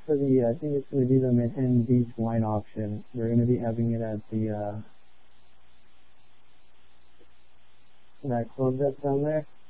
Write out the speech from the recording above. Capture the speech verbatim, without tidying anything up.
for the, I think it's going to be the Manhattan Beach wine auction. We're going to be having it at the, uh, that club that's down there.